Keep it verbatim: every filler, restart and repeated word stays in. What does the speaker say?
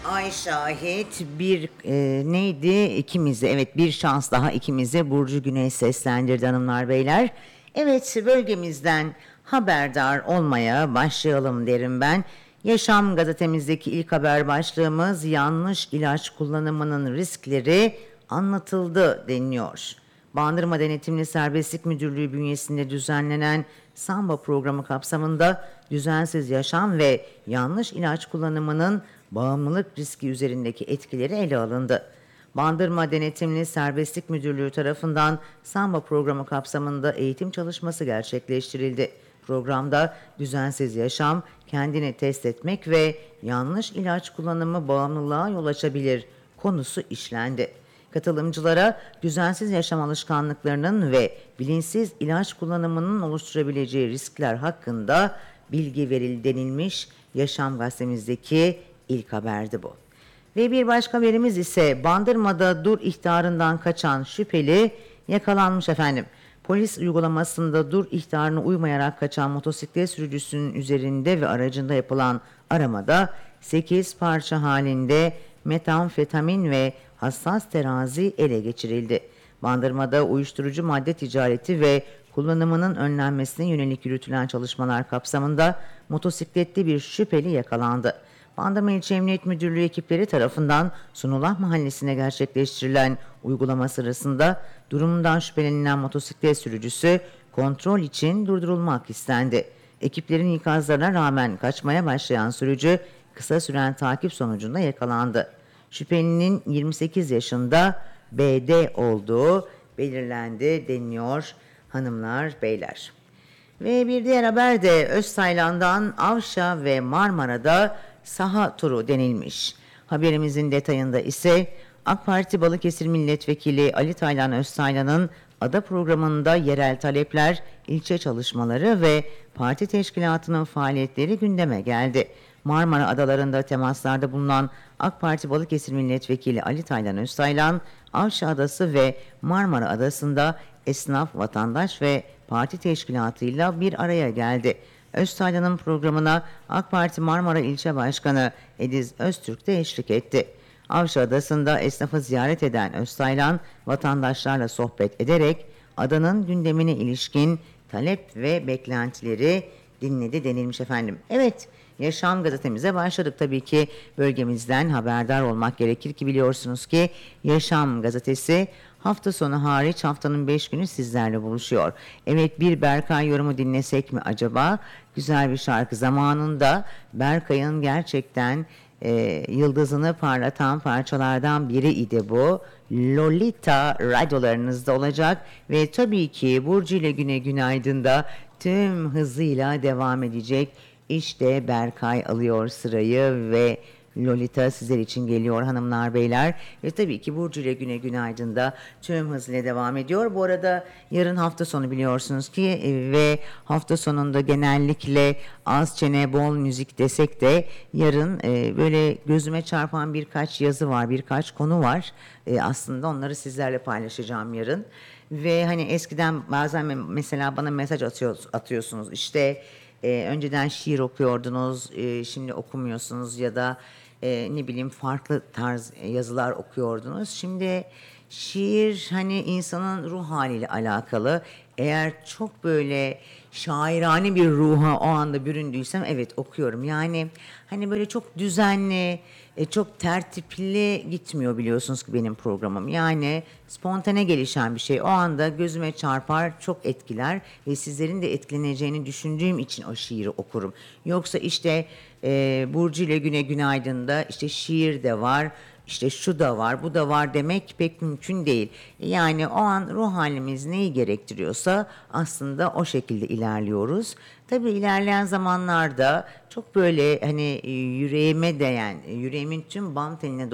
Ay şahit bir e, neydi ikimizi evet bir şans daha ikimize Burcu Güneş seslendirdi hanımlar beyler. Evet bölgemizden haberdar olmaya başlayalım derim ben. Yaşam gazetemizdeki ilk haber başlığımız yanlış ilaç kullanımının riskleri anlatıldı deniliyor. Bandırma Denetimli Serbestlik Müdürlüğü bünyesinde düzenlenen Samba programı kapsamında düzensiz yaşam ve yanlış ilaç kullanımının bağımlılık riski üzerindeki etkileri ele alındı. Bandırma Denetimli Serbestlik Müdürlüğü tarafından Samba programı kapsamında eğitim çalışması gerçekleştirildi. Programda düzensiz yaşam, kendini test etmek ve yanlış ilaç kullanımı bağımlılığa yol açabilir konusu işlendi. Katılımcılara düzensiz yaşam alışkanlıklarının ve bilinçsiz ilaç kullanımının oluşturabileceği riskler hakkında bilgi verildi denilmiş. Yaşam gazetemizdeki ilk haberdi bu. Ve bir başka verimiz ise Bandırma'da dur ihtarından kaçan şüpheli yakalanmış efendim. Polis uygulamasında dur ihtarına uymayarak kaçan motosiklet sürücüsünün üzerinde ve aracında yapılan aramada sekiz parça halinde metamfetamin ve hassas terazi ele geçirildi. Bandırma'da uyuşturucu madde ticareti ve kullanımının önlenmesine yönelik yürütülen çalışmalar kapsamında motosikletli bir şüpheli yakalandı. Bandırma İlçe Emniyet Müdürlüğü ekipleri tarafından Sunullah Mahallesi'ne gerçekleştirilen uygulama sırasında durumundan şüphelenilen motosiklet sürücüsü kontrol için durdurulmak istendi. Ekiplerin ikazlarına rağmen kaçmaya başlayan sürücü kısa süren takip sonucunda yakalandı. Şüphelinin yirmi sekiz yaşında B D olduğu belirlendi deniliyor hanımlar beyler. Ve bir diğer haber de Öztaylan'dan Avşa ve Marmara'da saha turu denilmiş. Haberimizin detayında ise AK Parti Balıkesir Milletvekili Ali Taylan Öztaylan'ın ada programında yerel talepler, ilçe çalışmaları ve parti teşkilatının faaliyetleri gündeme geldi. Marmara adalarında temaslarda bulunan AK Parti Balıkesir Milletvekili Ali Taylan Öztaylan, Avşa Adası ve Marmara Adası'nda esnaf, vatandaş ve parti teşkilatıyla bir araya geldi. Öztaylan'ın programına AK Parti Marmara İlçe Başkanı Ediz Öztürk de eşlik etti. Avşa Adası'nda esnafı ziyaret eden Öztaylan, vatandaşlarla sohbet ederek adanın gündemine ilişkin talep ve beklentileri dinledi denilmiş efendim. Evet, Yaşam gazetemize başladık. Tabii ki bölgemizden haberdar olmak gerekir ki biliyorsunuz ki Yaşam gazetesi hafta sonu hariç haftanın beş günü sizlerle buluşuyor. Evet, bir Berkay yorumu dinlesek mi acaba? Güzel bir şarkı. Zamanında Berkay'ın gerçekten e, yıldızını parlatan parçalardan biri idi bu. Lolita radyolarınızda olacak ve tabii ki Burcu ile Güne Günaydın'da tüm hızıyla devam edecek. İşte Berkay alıyor sırayı ve Lolita sizler için geliyor hanımlar beyler. Ve tabii ki Burcu ile Güne Günaydın'da tüm hızıyla devam ediyor. Bu arada yarın hafta sonu biliyorsunuz ki e, ve hafta sonunda genellikle az çene bol müzik desek de yarın e, böyle gözüme çarpan birkaç yazı var, birkaç konu var. E, aslında onları sizlerle paylaşacağım yarın. Ve hani eskiden bazen mesela bana mesaj atıyor, atıyorsunuz işte... Ee, önceden şiir okuyordunuz, e, şimdi okumuyorsunuz ya da e, ne bileyim farklı tarz yazılar okuyordunuz. Şimdi şiir hani insanın ruh haliyle alakalı. Eğer çok böyle şairane bir ruha o anda büründüysem evet okuyorum. Yani hani böyle çok düzenli, e, çok tertipli gitmiyor biliyorsunuz ki benim programım. Yani spontane gelişen bir şey. O anda gözüme çarpar, çok etkiler ve sizlerin de etkileneceğini düşündüğüm için o şiiri okurum. Yoksa işte e, Burcu ile Güne Günaydın'da işte şiir de var, işte şu da var, bu da var demek pek mümkün değil. Yani o an ruh halimiz neyi gerektiriyorsa aslında o şekilde ilerliyoruz. Tabii ilerleyen zamanlarda çok böyle hani e, yüreğime değen, yüreğimin tüm bam teline